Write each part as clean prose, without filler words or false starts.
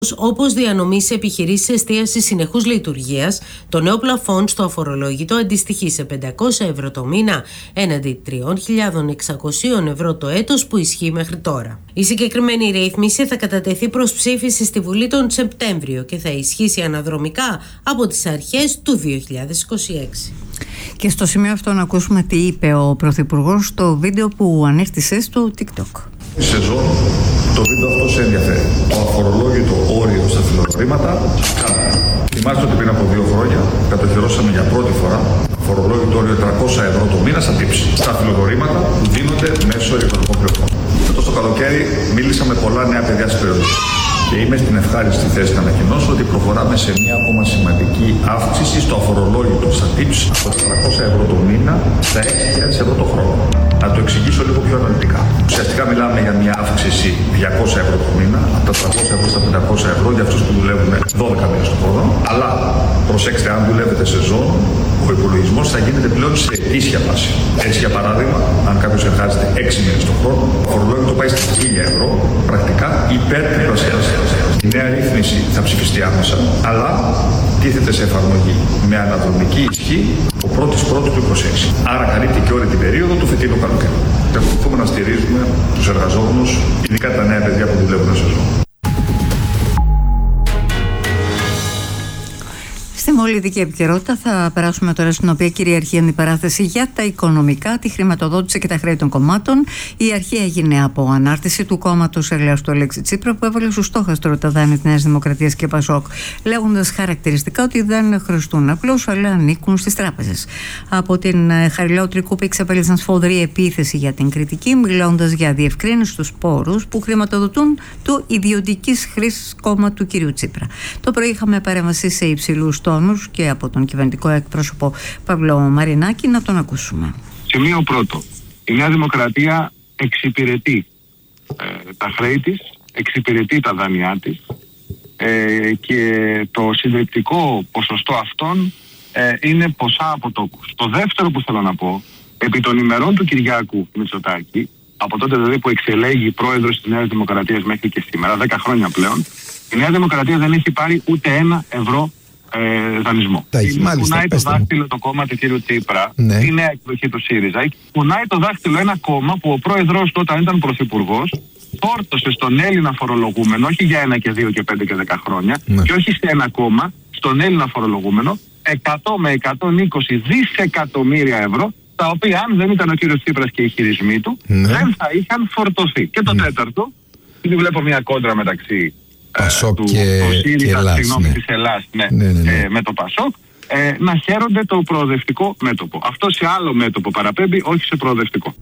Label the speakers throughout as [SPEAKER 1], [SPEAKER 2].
[SPEAKER 1] όπως διανομή σε επιχειρήσεις εστίασης συνεχούς λειτουργίας, το νέο πλαφόν στο αφορολόγητο αντιστοιχεί σε 500 ευρώ το μήνα έναντι 3.600 ευρώ το έτος που ισχύει μέχρι τώρα. Η συγκεκριμένη ρύθμιση θα κατατεθεί προς ψήφιση στη Βουλή τον Σεπτέμβριο και θα ισχύσει αναδρομικά από τις αρχές του 2026.
[SPEAKER 2] Και στο σημείο αυτό να ακούσουμε τι είπε ο Πρωθυπουργός στο βίντεο που ανέστησε στο TikTok.
[SPEAKER 3] Σεζόν, το βίντεο αυτό σε ενδιαφέρει. Το αφορολόγητο όριο στα φιλοδορήματα κάτω. Θυμάστε ότι πριν από 2 χρόνια κατοχυρώσαμε για πρώτη φορά αφορολόγητο όριο 300 ευρώ το μήνα στα tips. Στα φιλοδορήματα που δίνονται μέσω ηλεκτρονικών πληροφοριών. Φέτος το καλοκαίρι μίλησα με πολλά νέα παιδιά στις περιοχές. Και είμαι στην ευχάριστη θέση να ανακοινώσω ότι προχωράμε σε μια ακόμα σημαντική αύξηση στο αφορολόγητο στα tips από 400 ευρώ το μήνα στα 6.000 ευρώ το χρόνο. Να το εξηγήσω λίγο πιο αναλυτικά. Ουσιαστικά μιλάμε για μια αύξηση 200 ευρώ το μήνα, από τα 300 ευρώ στα 500 ευρώ για αυτούς που δουλεύουν 12 μήνες το χρόνο. Αλλά προσέξτε, αν δουλεύετε σεζόν, ο υπολογισμός θα γίνεται πλέον σε ετήσια βάση. Έτσι, για παράδειγμα, αν κάποιος εργάζεται 6 μήνες το χρόνο, το αφορολόγητο πάει στα 1.000 ευρώ, πρακτικά υπερτριπλασιάζεται. Η νέα ρύθμιση θα ψηφιστεί άμεσα, αλλά τίθεται σε εφαρμογή με αναδρομική ισχύ ο 1ης του 2026. Άρα καλύπτει και όλη την περίοδο του φετινού καλοκαίρι. Εξακολουθούμε να στηρίζουμε τους εργαζόμενους, ειδικά τα νέα παιδιά που δουλεύουν σε σεζόν.
[SPEAKER 2] Στην πολιτική επικαιρότητα θα περάσουμε τώρα στην οποία κυριαρχεί η αντιπαράθεση για τα οικονομικά, τη χρηματοδότηση και τα χρέη των κομμάτων. Η αρχή έγινε από ανάρτηση του κόμματος Ελέας του Αλέξη Τσίπρα, που έβαλε στο στόχαστρο τα δάνεια της Νέας Δημοκρατίας και Πασόκ, λέγοντας χαρακτηριστικά ότι δεν χρωστούν απλώς, αλλά ανήκουν στις τράπεζες. Από την Χαριλάου Τρικούπη εξαπέλυσαν σφοδρή επίθεση για την κριτική, μιλώντας για διευκρίνηση στους πόρους που χρηματοδοτούν το ιδιωτικής χρήσης κόμμα του κ. Τσίπρα. Το πρωί είχαμε παρέμβαση σε υψηλούς τόνους και από τον κυβερνητικό εκπρόσωπο Παύλο Μαρινάκη, να τον ακούσουμε.
[SPEAKER 4] Σημείο πρώτο. Η Νέα Δημοκρατία εξυπηρετεί τα χρέη της, εξυπηρετεί τα δάνειά της και το συντριπτικό ποσοστό αυτών είναι ποσά από τόκους. Το δεύτερο που θέλω να πω, επί των ημερών του Κυριάκου Μητσοτάκη, από τότε δηλαδή που εξελέγει πρόεδρος της Νέας Δημοκρατίας μέχρι και σήμερα, 10 χρόνια πλέον, η Νέα Δημοκρατία δεν έχει πάρει ούτε 1 ευρώ δανεισμό. Κουνάει το δάχτυλο το κόμμα του κ. Τσίπρα, ναι. Η νέα εκδοχή του ΣΥΡΙΖΑ. Κουνάει το δάχτυλο ένα κόμμα που ο πρόεδρος του, όταν ήταν πρωθυπουργός, φόρτωσε στον Έλληνα φορολογούμενο, όχι για 1 και 2 και 5 και 10 χρόνια, ναι. Και όχι σε ένα κόμμα, στον Έλληνα φορολογούμενο, 100 με 120 δισεκατομμύρια ευρώ, τα οποία αν δεν ήταν ο κ. Τσίπρας και οι χειρισμοί του, ναι. Δεν θα είχαν φορτωθεί. Και το τέταρτο, ήδη βλέπω μια κόντρα μεταξύ
[SPEAKER 5] Πασόκ
[SPEAKER 4] του
[SPEAKER 5] ΣΥΡΙΖΑ,
[SPEAKER 4] της Ελλάς, με το Πασόκ, να χαίρονται το προοδευτικό μέτωπο. Αυτό σε άλλο μέτωπο παραπέμπει, όχι σε προοδευτικό.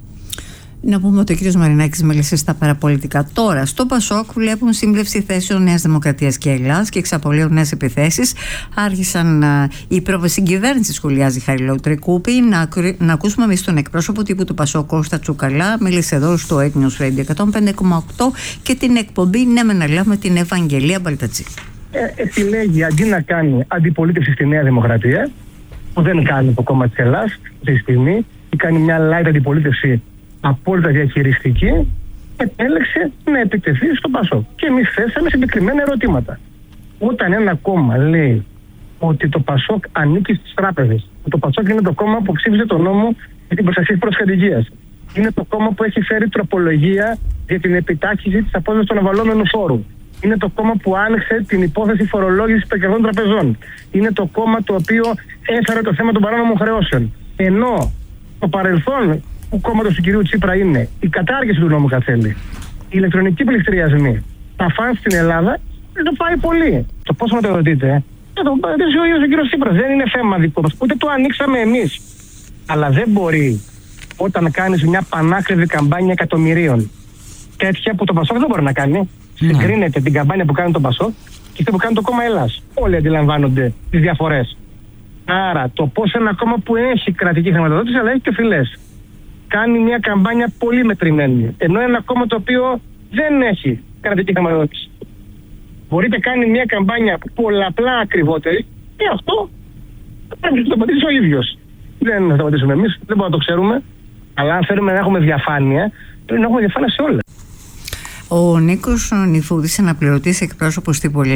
[SPEAKER 2] Να πούμε ότι ο κ. Μαρινάκης μίλησε στα παραπολιτικά. Τώρα, στο Πασόκ βλέπουν σύμπλευση θέσεων Νέας Δημοκρατίας και Ελλάς και εξαπολύουν νέες επιθέσεις. Άρχισαν η πρόβαση συγκυβέρνηση, σχολιάζει η Χαριλάου Τρικούπη. Να ακούσουμε εμείς τον εκπρόσωπο τύπου του Πασόκ, Κώστα Τσουκαλά. Μίλησε εδώ στο News Radio 105,8 και την εκπομπή Ναι με να λάβουμε την Ευαγγελία Μπαλτατσή.
[SPEAKER 6] Επιλέγει αντί να κάνει αντιπολίτευση στη Νέα Δημοκρατία, που δεν κάνει το κόμμα της Ελλάς αυτή τη στιγμή, ή κάνει μια light αντιπολίτευση απόλυτα διαχειριστική, επέλεξε να επιτεθεί στο Πασόκ. Και εμείς θέσαμε συγκεκριμένα ερωτήματα. Όταν ένα κόμμα λέει ότι το Πασόκ ανήκει στις τράπεζες, ότι το Πασόκ είναι το κόμμα που ψήφισε τον νόμο για την προστασία της προσχετικίας, είναι το κόμμα που έχει φέρει τροπολογία για την επιτάχυνση της απόδοσης των avallόμενου φόρου, είναι το κόμμα που άνοιξε την υπόθεση φορολόγησης των κερδών τραπεζών, είναι το κόμμα το οποίο έφερε το θέμα των παράνομων χρεώσεων, ενώ το παρελθόν του κόμματος του κυρίου Τσίπρα είναι η κατάργηση του νόμου Κατσέλη, οι ηλεκτρονικοί πληστηριασμοί, τα φαν στην Ελλάδα, δεν το πάει πολύ. Το πώς να το ρωτείτε, το ρωτήσει ο ίδιος ο κύριος Τσίπρας. Δεν είναι θέμα δικό μας, ούτε το ανοίξαμε εμείς. Αλλά δεν μπορεί όταν κάνεις μια πανάκριβη καμπάνια εκατομμυρίων, τέτοια που το Πασόκ δεν μπορεί να κάνει, συγκρίνεται την καμπάνια που κάνει το Πασόκ και αυτή που κάνει το κόμμα Ελλάς. Όλοι αντιλαμβάνονται τις διαφορές. Άρα το πώς ένα κόμμα που έχει κρατική χρηματοδότηση αλλά έχει και φυλές κάνει μια καμπάνια πολύ μετρημένη, ενώ ένα κόμμα το οποίο δεν έχει κρατική χρηματοδότηση μπορείτε κάνει μια καμπάνια πολλαπλά ακριβότερη, και αυτό πρέπει να το σταματήσει ο ίδιος. Δεν θα σταματήσουμε εμείς, δεν μπορούμε να το ξέρουμε, αλλά αν θέλουμε να έχουμε διαφάνεια, πρέπει να έχουμε διαφάνεια σε όλα.
[SPEAKER 2] Ο Νίκος Νιφούδης, αναπληρωτής εκπρόσωπος τύπου